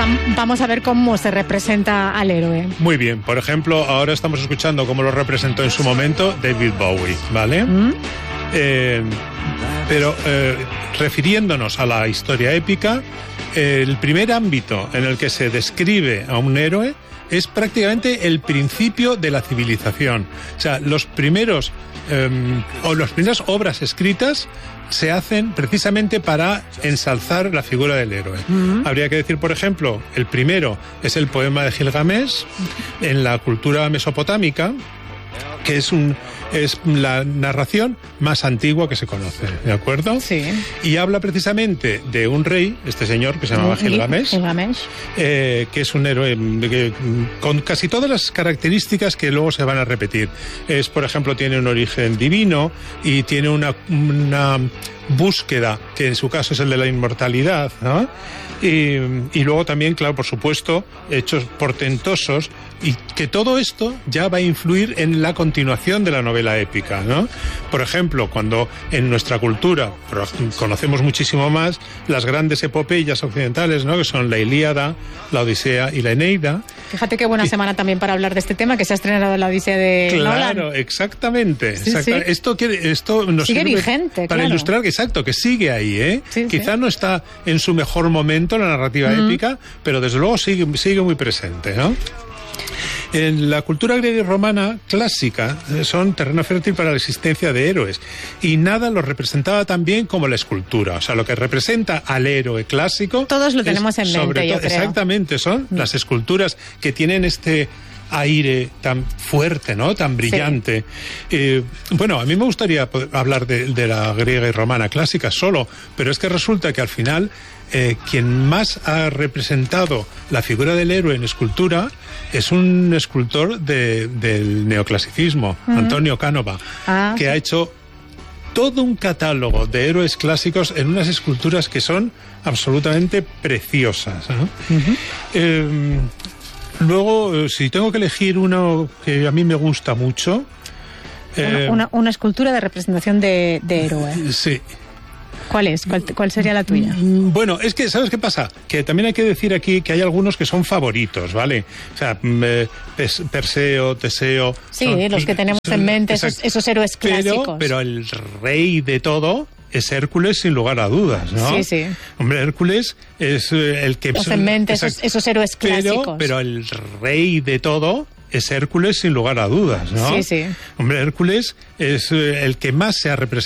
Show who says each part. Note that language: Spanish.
Speaker 1: Vamos a ver cómo se representa al héroe.
Speaker 2: Muy bien, por ejemplo, ahora estamos escuchando cómo lo representó en su momento David Bowie, ¿vale? Pero refiriéndonos a la historia épica, el primer ámbito en el que se describe a un héroe es prácticamente el principio de la civilización. O sea, las primeras obras escritas se hacen precisamente para ensalzar la figura del héroe. Habría que decir, por ejemplo, el primero es el poema de Gilgamesh en la cultura mesopotámica, que es la narración más antigua que se conoce, ¿de acuerdo?
Speaker 1: Sí.
Speaker 2: Y habla precisamente de un rey, este señor que se llamaba Gilgamesh, que es un héroe con casi todas las características que luego se van a repetir. Por ejemplo, tiene un origen divino y tiene una búsqueda, que en su caso es el de la inmortalidad, ¿no? Y luego también, claro, por supuesto, hechos portentosos, y que todo esto ya va a influir en la continuación de la novela épica, ¿no? Por ejemplo, cuando en nuestra cultura conocemos muchísimo más las grandes epopeyas occidentales, ¿no? Que son la Ilíada, la Odisea y la Eneida.
Speaker 1: Fíjate qué buena semana también para hablar de este tema, que se ha estrenado la Odisea de Nolan.
Speaker 2: Claro, exactamente.
Speaker 1: Sí.
Speaker 2: Esto nos
Speaker 1: sigue
Speaker 2: sirve
Speaker 1: vigente,
Speaker 2: para ilustrar que que sigue ahí, ¿eh?
Speaker 1: Sí,
Speaker 2: Quizá no está en su mejor momento la narrativa épica, pero desde luego sigue muy presente, ¿no? En la cultura griega y romana clásica son terreno fértil para la existencia de héroes, y nada lo representaba tan bien como la escultura. O sea, lo que representa al héroe clásico...
Speaker 1: Todos lo tenemos en mente, yo creo.
Speaker 2: Exactamente, son las esculturas que tienen este aire tan fuerte, ¿no? Tan brillante. Sí. Bueno, a mí me gustaría hablar de la griega y romana clásica solo, pero es que resulta que al final quien más ha representado la figura del héroe en escultura es un escultor del neoclasicismo, Antonio Canova, que ha hecho todo un catálogo de héroes clásicos en unas esculturas que son absolutamente preciosas, ¿no? Luego, si tengo que elegir uno que a mí me gusta mucho...
Speaker 1: Una escultura de representación de héroe.
Speaker 2: Sí.
Speaker 1: ¿Cuál es? ¿Cuál sería la tuya?
Speaker 2: Bueno, es que, ¿sabes qué pasa? Que también hay que decir aquí que hay algunos que son favoritos, ¿vale? O sea, Perseo, Teseo...
Speaker 1: Sí, los que tenemos en mente, esos héroes clásicos.
Speaker 2: Pero el rey de todo es Hércules, sin lugar a dudas, ¿no?
Speaker 1: Sí.
Speaker 2: Hombre, Hércules es el que...
Speaker 1: Tenemos en mente esos héroes clásicos.
Speaker 2: Pero el rey de todo es Hércules, sin lugar a dudas, ¿no?
Speaker 1: Sí.
Speaker 2: Hombre, Hércules es el que más se ha representado